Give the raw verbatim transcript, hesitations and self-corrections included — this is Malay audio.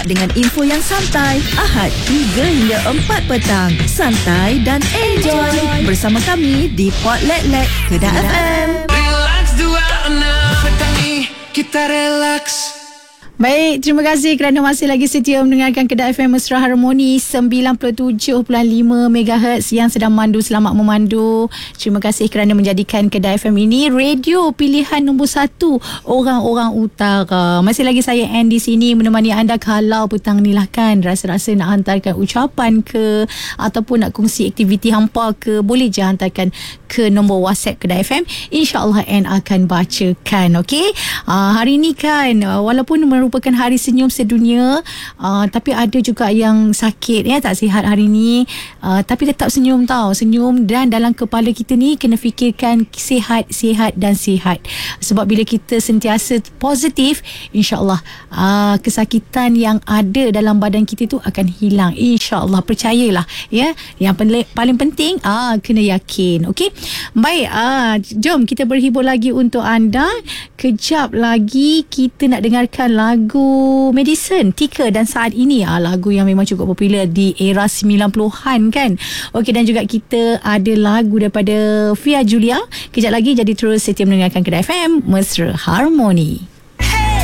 Dengan info yang santai, Ahad tiga hingga empat petang. Santai dan enjoy bersama kami di Potlet Lek Kedah F M. Relax dua enam petang ni kita relax. Baik, terima kasih kerana masih lagi setia mendengarkan Kedah F M Mesra Harmoni sembilan puluh tujuh perpuluhan lima megahertz yang sedang mandu. Selamat memandu. Terima kasih kerana menjadikan Kedah F M ini radio pilihan nombor satu orang-orang utara. Masih lagi saya Ann di sini menemani anda kalau petang ni lah kan. Rasa-rasa nak hantarkan ucapan ke ataupun nak kongsi aktiviti hampa ke, boleh je hantarkan ke nombor WhatsApp Kedah F M. InsyaAllah Ann akan bacakan. Okay, uh, hari ni kan uh, walaupun merupakan hari senyum sedunia, uh, tapi ada juga yang sakit ya, tak sihat hari ni, uh, tapi tetap senyum tau, senyum. Dan dalam kepala kita ni kena fikirkan sihat, sihat dan sihat. Sebab bila kita sentiasa positif, insyaAllah uh, kesakitan yang ada dalam badan kita tu akan hilang, insyaAllah. Percayalah ya. Yang paling penting uh, kena yakin. Okay, baik, uh, jom kita berhibur lagi untuk anda. Kejap lagi kita nak dengarkan lagu lagu Madison, Tika, dan saat ini ah, lagu yang memang cukup popular di era sembilan puluhan kan. Okey, dan juga kita ada lagu daripada Fia Julia. Kejap lagi, jadi terus setia mendengarkan Kedah F M Mesra Harmoni.